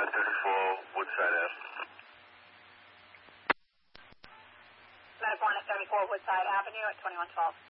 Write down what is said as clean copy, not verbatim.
34 Woodside Ave. Medical 1 at 34 Woodside Avenue at 2112.